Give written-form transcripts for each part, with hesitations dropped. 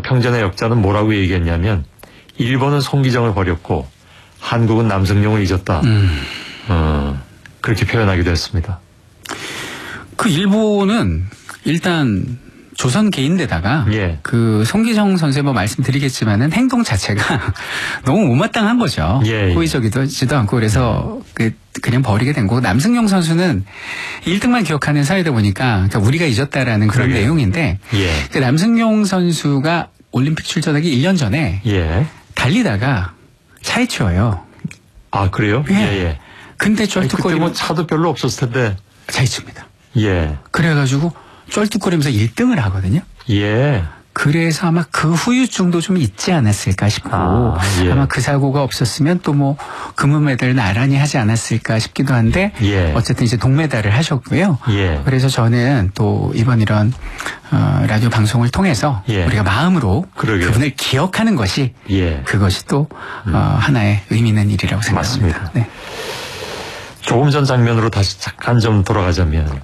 평전의 역자는 뭐라고 얘기했냐면 일본은 송기정을 버렸고 한국은 남승용을 잊었다. 그렇게 표현하기도 했습니다. 그 일본은 일단 조선 개인데다가 예. 그 송기정 선수의 뭐 말씀드리겠지만은 행동 자체가 너무 못마땅한 거죠. 예, 예. 호의적이지도 않고 그래서 그냥 버리게 된 거고 남승용 선수는 1등만 기억하는 사이다 보니까 그러니까 우리가 잊었다라는 그런 그러게요. 내용인데 예. 그 남승용 선수가 올림픽 출전하기 1년 전에 예. 달리다가 차에 치여요. 아, 그래요? 예. 예. 근데 그때 쩔뚝거리면 뭐 차도 별로 없었을 텐데. 차에 칩니다. 예. 그래가지고 쩔뚝거리면서 1등을 하거든요. 예. 그래서 아마 그 후유증도 좀 있지 않았을까 싶고 예. 아마 그 사고가 없었으면 또 뭐 금메달을 나란히 하지 않았을까 싶기도 한데 예. 어쨌든 이제 동메달을 하셨고요. 예. 그래서 저는 또 이번 이런 라디오 방송을 통해서 예. 우리가 마음으로 그러게요. 그분을 기억하는 것이 예. 그것이 또 하나의 의미 있는 일이라고 생각합니다. 맞습니다. 네. 조금 전 장면으로 다시 잠깐 좀 돌아가자면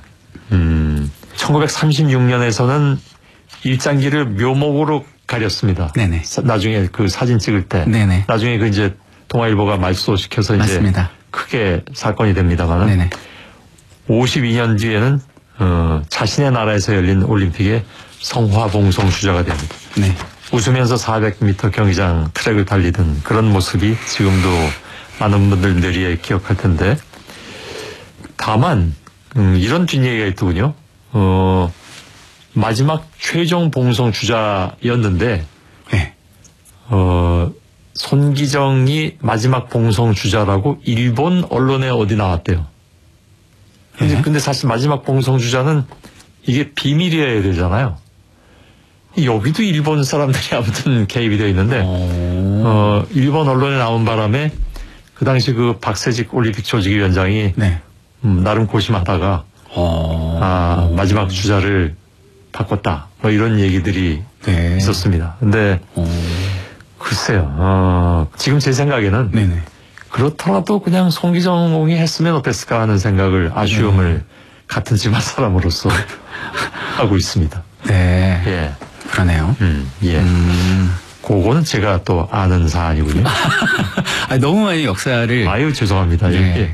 1936년에서는 일장기를 묘목으로 가렸습니다. 네네. 나중에 그 사진 찍을 때. 네네. 나중에 그 이제 동아일보가 말소시켜서 맞습니다. 이제 크게 사건이 됩니다만. 네네. 52년 뒤에는 자신의 나라에서 열린 올림픽에 성화봉송 주자가 됩니다. 네. 웃으면서 400m 경기장 트랙을 달리던 그런 모습이 지금도 많은 분들 뇌리에 기억할 텐데. 다만 이런 뒷얘기가 있더군요. 마지막 최종 봉송 주자였는데 네. 손기정이 마지막 봉송 주자라고 일본 언론에 어디 나왔대요. 네. 근데 사실 마지막 봉송 주자는 이게 비밀이어야 되잖아요. 여기도 일본 사람들이 아무튼 개입이 되어 있는데 일본 언론에 나온 바람에 그 당시 그 박세직 올림픽 조직위원장이 네. 나름 고심하다가 마지막 주자를 바꿨다. 뭐 이런 얘기들이 네. 있었습니다. 근데 글쎄요. 지금 제 생각에는 네네. 그렇더라도 그냥 송기정이 했으면 어땠을까 하는 생각을 아쉬움을 같은 집안 사람으로서 하고 있습니다. 네. 예. 그러네요. 예. 그거는 제가 또 아는 사안이군요. 너무 많이 역사를. 아유, 죄송합니다. 네. 예.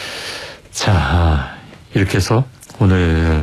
자, 이렇게 해서 오늘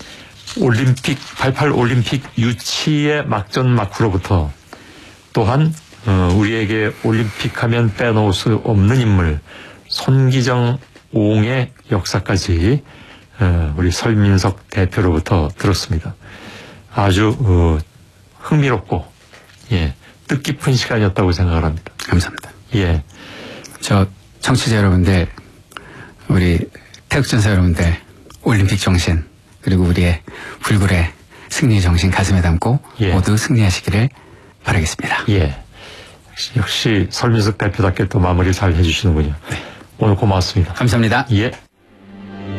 88 올림픽 유치의 막전 막후로부터 또한 우리에게 올림픽 하면 빼놓을 수 없는 인물 손기정 옹의 역사까지 우리 설민석 대표로부터 들었습니다. 아주 흥미롭고 뜻깊은 시간이었다고 생각을 합니다. 감사합니다. 예. 저 청취자 여러분들, 우리 태극전사 여러분들, 올림픽 정신 그리고 우리의 불굴의 승리 정신 가슴에 담고 모두 승리하시기를 바라겠습니다. 예. 역시 설민석 대표답게 또 마무리 잘 해주시는군요. 네. 오늘 고맙습니다. 감사합니다. 예.